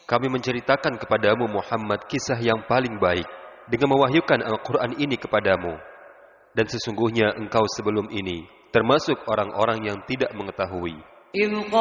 Kami menceritakan kepadamu Muhammad kisah yang paling baik dengan mewahyukan Al-Quran ini kepadamu. Dan sesungguhnya engkau sebelum ini termasuk orang-orang yang tidak mengetahui.